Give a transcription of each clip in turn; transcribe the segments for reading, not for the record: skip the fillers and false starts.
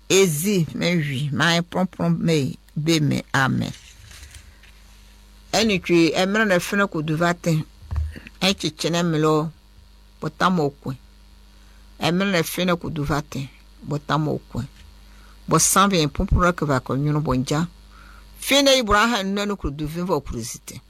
ezi mewi my prom me be me amen enitwi emre na fene kuduvate echichene melo botamokwe emre na fene kuduvate botamokwe bo sanve pompura que va konyo bonja fene ibrahim nanu kuduvin vo kurusite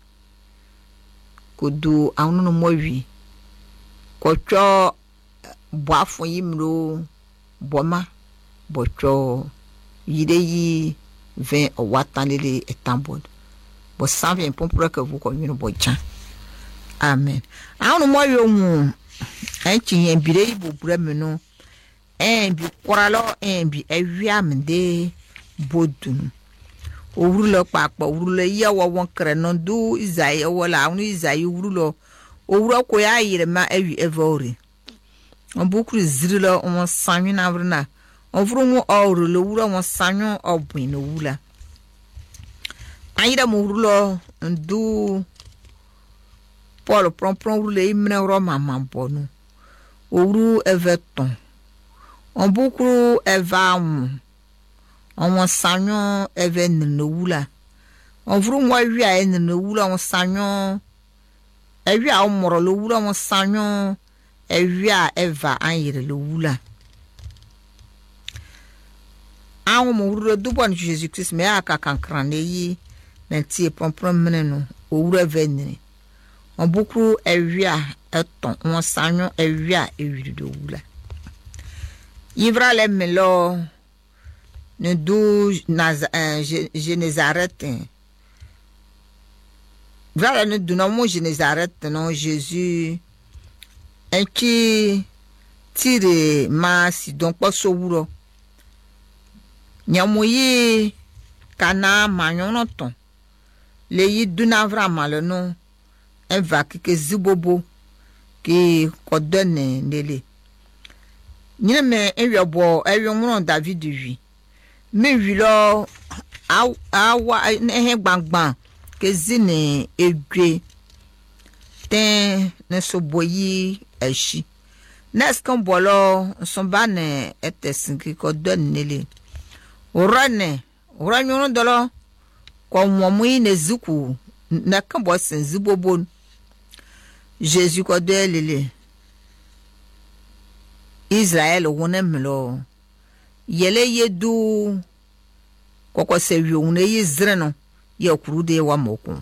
kudu awunu mowi kocho boafo yimro boma bocho yideyi 20 watanele etambon bo sanve pompura que vous konyo bonja amen awunu mowi ohun enchi yen bire ibo bremeno bi koralo bi ewiamde bodun owurulo papa owurulo yawo won kreno du Isaiah wala anu Isaiah owurulo owuro ko ya yirema ewi evori on bukru zirilo on sanyu na vrna on vrumu owurulo owuro on sanyu obin owula ayira mo owurulo ndu Paul pron owurulo imne ro mama bonu owuru everton on bukru evamu on sanyo even no wula on vrumu awia en no wula on sanyo awia omoro lo wula on sanyo awia eva anyire lo wula awu mo wuro dubon Jesus Christ me aka kankran yi mentie pomprom menenu owuro even on bukru awia eton on sanyo awia ewiri do wula Ivra le melo ne du Génézareth. Voilà ne du nom Génézareth non Jésus en qui tire ma si donc pas souro. Nyamoyi kana manyono ton. Le yi du navra mal non. En va que zibobo qui kodone nele. Nyine me enwebo enwon David wi me wi lo awa ehe gbangban ke zine edwe ten ne soboyi eshi nes kan bolo son ba ne etesin ki ko don nele orane oranyo dolo ko momu ne zuku na kan bo sen zibobon Jésus ko de lele Israel wonemlo yele yedu koko se wiune yizreno ye kurude wa mokun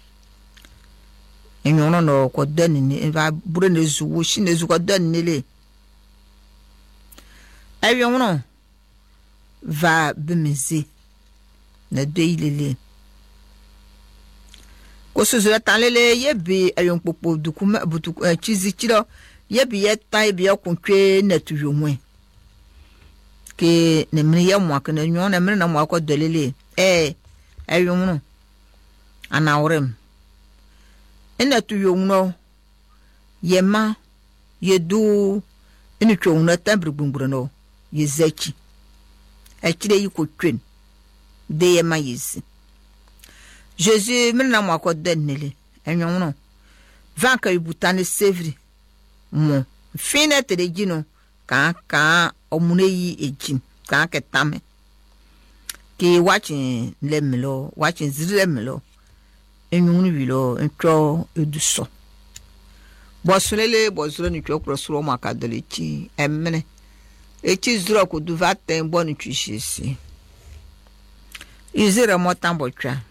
enyono no ko denni va burene zuwo shine zuko denni le ayono va bimizi na deilele ko suzura tanlele yebi ayon popo dukuma butu chizi chiro yebi yeta yebi yakuntwe netuyomwe ke ne mri ya mwa kana nyon na mri na mwa ko dolele ayumno anawrem enatuyomno yema yedu eni twona tambri gbungburano yezachi akire yiko twen de yema yisi Jésus mri na mwa ko denele anyomno vanka yibutane sevri mo fine terejino ka omuneyi ejin ka ketame ki watching lemelo watching zilemelo enyunu wilo entro eduso bosulele bozuro ni twokro suro makadelechi emene echi zuro ko duvate bonu twishisi izere motambo twa